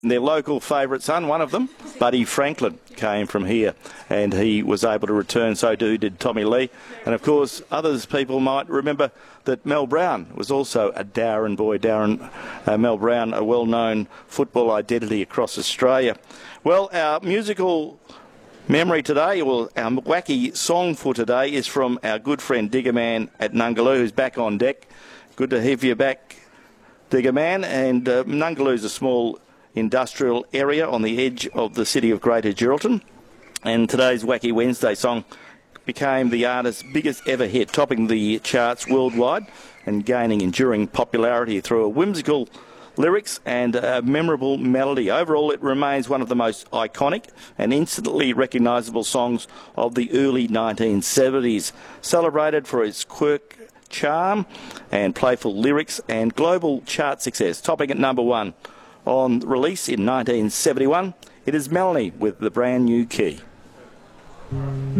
Their local favourite son, one of them, Buddy Franklin, came from here, and he was able to return. So did Tommy Lee. And of course, people might remember that Mel Brown was also a Darren boy. Mel Brown, a well-known football identity across Australia. Well, our musical memory today, or our wacky song for today, is from our good friend Digger Man at Nungaloo, who's back on deck. Good to have you back, Digger Man. And Nungaloo's a small industrial area on the edge of the city of Greater Geraldton, and today's Wacky Wednesday song became the artist's biggest ever hit, topping the charts worldwide and gaining enduring popularity through a whimsical lyrics and a memorable melody. Overall, it remains one of the most iconic and instantly recognisable songs of the early 1970s, celebrated for its quirk, charm and playful lyrics and global chart success, topping at number 1. On release in 1971, it is Melanie with the Brand New Key.